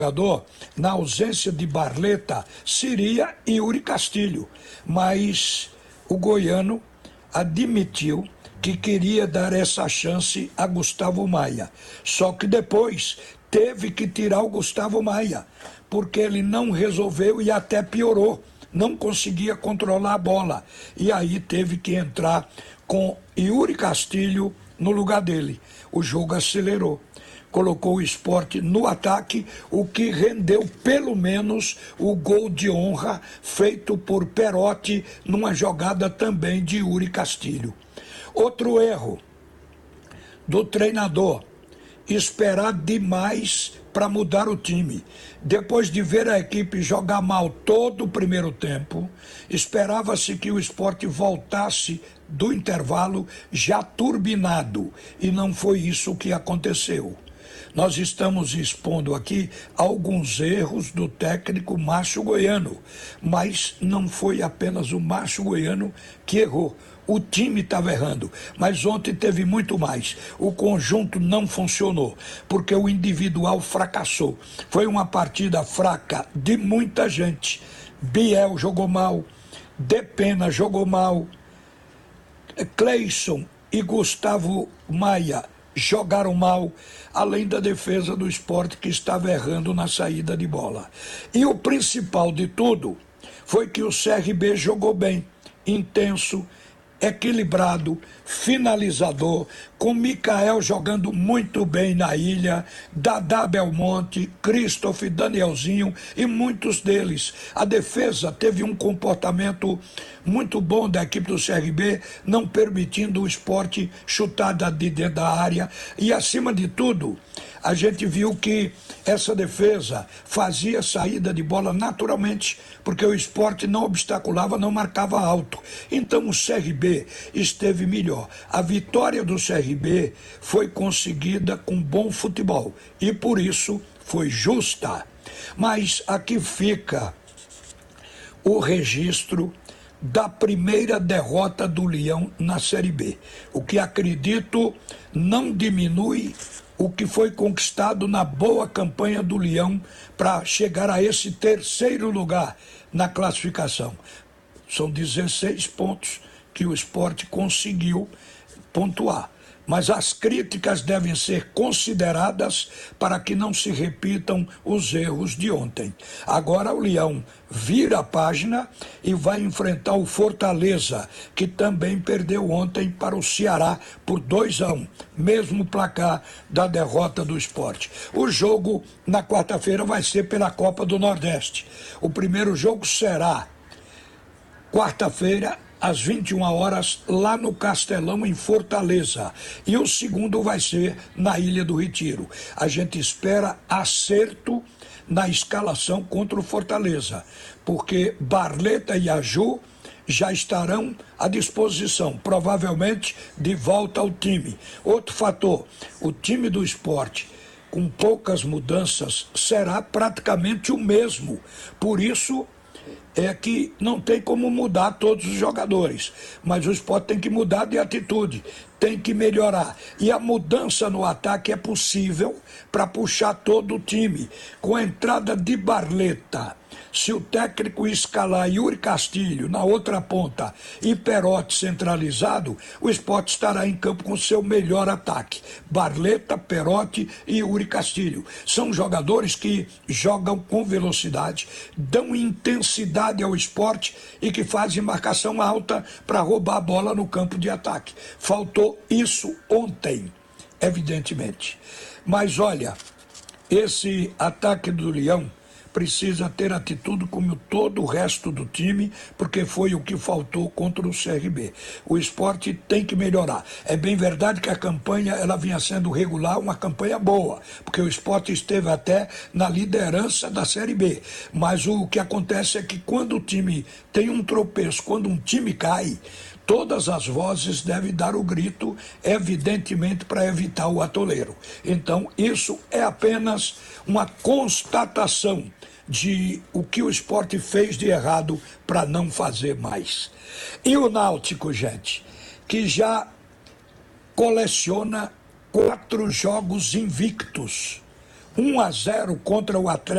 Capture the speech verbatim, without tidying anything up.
jogador, na ausência de Barleta, seria Yuri Castilho, mas o goiano admitiu que queria dar essa chance a Gustavo Maia. Só que depois teve que tirar o Gustavo Maia, porque ele não resolveu e até piorou. Não conseguia controlar a bola. E aí teve que entrar com Yuri Castilho no lugar dele. O jogo acelerou. Colocou o Sport no ataque, o que rendeu pelo menos o gol de honra feito por Perotti numa jogada também de Yuri Castilho. Outro erro do treinador, esperar demais para mudar o time. Depois de ver a equipe jogar mal todo o primeiro tempo, esperava-se que o Sport voltasse do intervalo já turbinado, e não foi isso que aconteceu. Nós estamos expondo aqui alguns erros do técnico Márcio Goiano, mas não foi apenas o Márcio Goiano que errou. O time estava errando, mas ontem teve muito mais. O conjunto não funcionou, porque o individual fracassou. Foi uma partida fraca de muita gente. Biel jogou mal, Depena jogou mal, Cleison e Gustavo Maia jogaram mal, além da defesa do Sport, que estava errando na saída de bola. E o principal de tudo foi que o C R B jogou bem, intenso, equilibrado, finalizador, com Mikael jogando muito bem na ilha, Dadá Belmonte, Christoph, Danielzinho e muitos deles. A defesa teve um comportamento muito bom da equipe do C R B, não permitindo o Sport chutar de dentro da área. E acima de tudo, a gente viu que essa defesa fazia saída de bola naturalmente, porque o Sport não obstaculava, não marcava alto. Então o C R B esteve melhor. A vitória do C R B foi conseguida com bom futebol e por isso foi justa. Mas aqui fica o registro da primeira derrota do Leão na Série B, o que acredito não diminui o que foi conquistado na boa campanha do Leão para chegar a esse terceiro lugar na classificação. São dezesseis pontos que o Sport conseguiu pontuar. Mas as críticas devem ser consideradas para que não se repitam os erros de ontem. Agora o Leão vira a página e vai enfrentar o Fortaleza, que também perdeu ontem para o Ceará por dois a um, mesmo placar da derrota do Sport. O jogo na quarta-feira vai ser pela Copa do Nordeste. O primeiro jogo será quarta-feira, às vinte e uma horas, lá no Castelão, em Fortaleza. E o segundo vai ser na Ilha do Retiro. A gente espera acerto na escalação contra o Fortaleza, porque Barleta e Aju já estarão à disposição, provavelmente de volta ao time. Outro fator, o time do Sport, com poucas mudanças, será praticamente o mesmo. Por isso é que não tem como mudar todos os jogadores, mas o Sport tem que mudar de atitude, tem que melhorar. E a mudança no ataque é possível para puxar todo o time. Com a entrada de Barleta, se o técnico escalar Yuri Castilho na outra ponta e Perotti centralizado, o Sport estará em campo com seu melhor ataque. Barleta, Perotti e Yuri Castilho. São jogadores que jogam com velocidade, dão intensidade ao Sport e que fazem marcação alta para roubar a bola no campo de ataque. Faltou isso ontem, evidentemente. Mas olha, esse ataque do Leão precisa ter atitude como todo o resto do time, porque foi o que faltou contra o C R B. O Sport tem que melhorar. É bem verdade que a campanha ela vinha sendo regular, uma campanha boa, porque o Sport esteve até na liderança da Série B. Mas o que acontece é que quando o time tem um tropeço, quando um time cai, todas as vozes devem dar o grito, evidentemente, para evitar o atoleiro. Então, isso é apenas uma constatação de o que o Sport fez de errado para não fazer mais. E o Náutico, gente, que já coleciona quatro jogos invictos, um a zero contra o Atlético